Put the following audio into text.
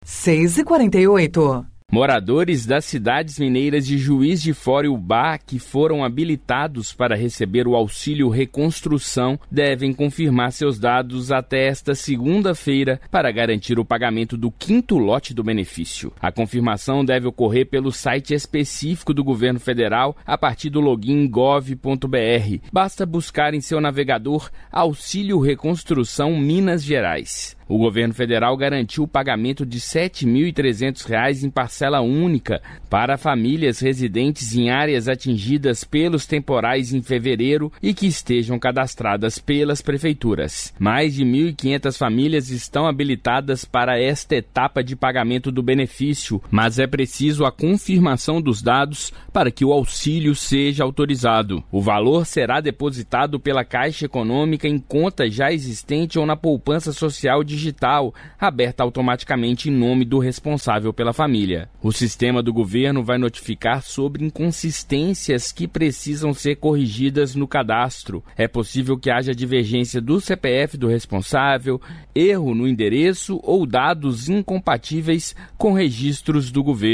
6h48. Moradores das cidades mineiras de Juiz de Fora e Ubá, que foram habilitados para receber o auxílio reconstrução, devem confirmar seus dados até esta segunda-feira para garantir o pagamento do 5º lote do benefício. A confirmação deve ocorrer pelo site específico do governo federal a partir do login gov.br. Basta buscar em seu navegador Auxílio Reconstrução Minas Gerais. O governo federal garantiu o pagamento de R$ 7.300 em parcela única para famílias residentes em áreas atingidas pelos temporais em fevereiro e que estejam cadastradas pelas prefeituras. Mais de 1.500 famílias estão habilitadas para esta etapa de pagamento do benefício, mas é preciso a confirmação dos dados para que o auxílio seja autorizado. O valor será depositado pela Caixa Econômica em conta já existente ou na poupança social digital, aberta automaticamente em nome do responsável pela família. O sistema do governo vai notificar sobre inconsistências que precisam ser corrigidas no cadastro. É possível que haja divergência do CPF do responsável, erro no endereço ou dados incompatíveis com registros do governo.